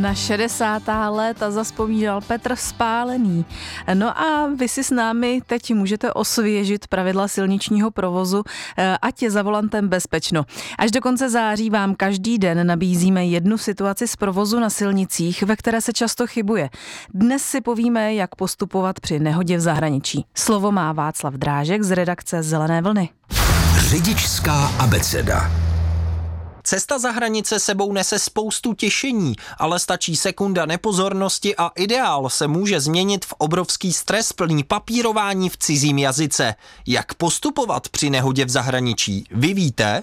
Na 60. léta zazpovídal Petr Spálený. No a vy si s námi teď můžete osvěžit pravidla silničního provozu, ať je za volantem bezpečno. Až do konce září vám každý den nabízíme jednu situaci z provozu na silnicích, ve které se často chybuje. Dnes si povíme, jak postupovat při nehodě v zahraničí. Slovo má Václav Drážek z redakce Zelené vlny. Řidičská abeceda. Cesta za hranice sebou nese spoustu těšení, ale stačí sekunda nepozornosti a ideál se může změnit v obrovský stres plný papírování v cizím jazyce. Jak postupovat při nehodě v zahraničí? Vy víte?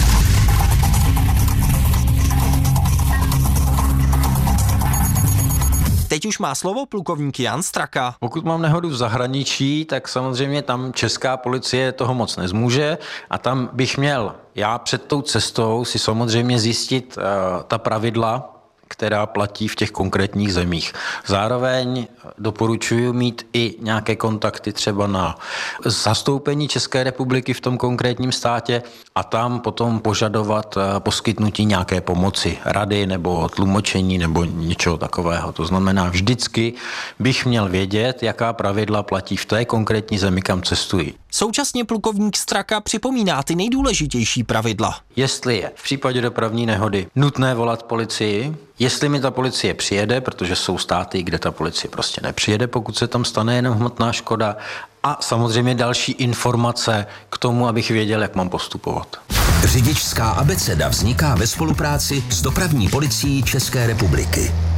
Teď už má slovo plukovník Jan Straka. Pokud mám nehodu v zahraničí, tak samozřejmě tam česká policie toho moc nezmůže a tam bych měl já před tou cestou si samozřejmě zjistit ta pravidla, která platí v těch konkrétních zemích. Zároveň doporučuji mít i nějaké kontakty třeba na zastoupení České republiky v tom konkrétním státě a tam potom požadovat poskytnutí nějaké pomoci, rady nebo tlumočení nebo něčeho takového. To znamená, vždycky bych měl vědět, jaká pravidla platí v té konkrétní zemi, kam cestuji. Současně plukovník Straka připomíná ty nejdůležitější pravidla. Jestli je v případě dopravní nehody nutné volat policii, jestli mi ta policie přijede, protože jsou státy, kde ta policie prostě nepřijede, pokud se tam stane jenom hmotná škoda, a samozřejmě další informace k tomu, abych věděl, jak mám postupovat. Řidičská abeceda vzniká ve spolupráci s dopravní policií České republiky.